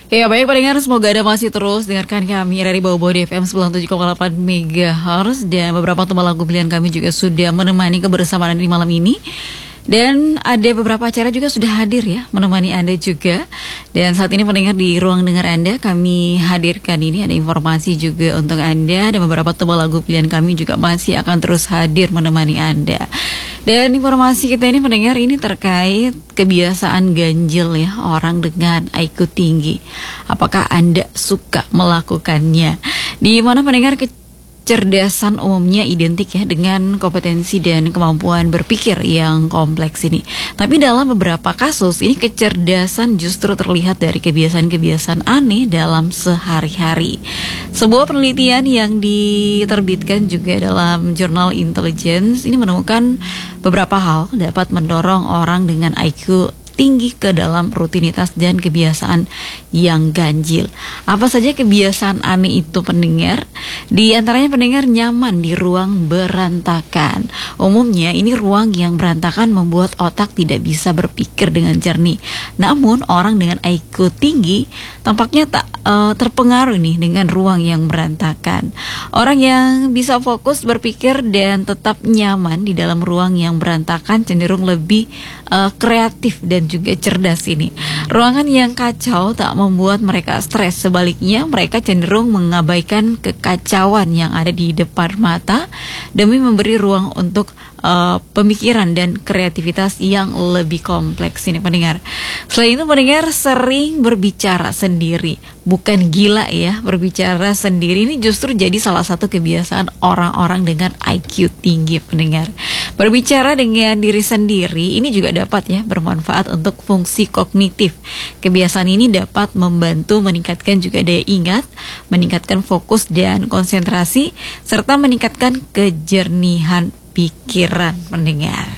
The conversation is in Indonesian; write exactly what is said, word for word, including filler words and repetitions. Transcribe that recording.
Ya baik pendengar, semoga Anda masih terus dengarkan kami dari Bawah di F M sembilan puluh tujuh koma delapan megahertz. Dan beberapa teman lagu pilihan kami juga sudah menemani kebersamaan Anda di malam ini. Dan ada beberapa acara juga sudah hadir ya, menemani Anda juga. Dan saat ini pendengar di ruang dengar Anda, kami hadirkan ini ada informasi juga untuk Anda. Dan beberapa teman lagu pilihan kami juga masih akan terus hadir menemani Anda. Dan informasi kita ini pendengar ini terkait kebiasaan ganjil ya, orang dengan I Q tinggi. Apakah Anda suka melakukannya? Di mana pendengar ke Kecerdasan umumnya identik ya dengan kompetensi dan kemampuan berpikir yang kompleks ini. Tapi dalam beberapa kasus ini kecerdasan justru terlihat dari kebiasaan-kebiasaan aneh dalam sehari-hari. Sebuah penelitian yang diterbitkan juga dalam jurnal Intelligence ini menemukan beberapa hal dapat mendorong orang dengan I Q tinggi ke dalam rutinitas dan kebiasaan yang ganjil. Apa saja kebiasaan aneh itu pendengar? Di antaranya pendengar nyaman di ruang berantakan. Umumnya ini ruang yang berantakan membuat otak tidak bisa berpikir dengan jernih. Namun orang dengan I Q tinggi tampaknya tak uh, terpengaruh nih dengan ruang yang berantakan. Orang yang bisa fokus berpikir dan tetap nyaman di dalam ruang yang berantakan cenderung lebih uh, kreatif dan juga cerdas ini. Ruangan yang kacau tak membuat mereka stres, sebaliknya mereka cenderung mengabaikan kekacauan yang ada di depan mata demi memberi ruang untuk uh, pemikiran dan kreativitas yang lebih kompleks ini pendengar. Selain itu pendengar sering berbicara sendiri, bukan gila ya, berbicara sendiri ini justru jadi salah satu kebiasaan orang-orang dengan I Q tinggi pendengar. Berbicara dengan diri sendiri ini juga dapat ya bermanfaat untuk fungsi kognitif. Kebiasaan ini dapat membantu meningkatkan juga daya ingat, meningkatkan fokus dan konsentrasi, serta meningkatkan kejernihan pikiran pendengar.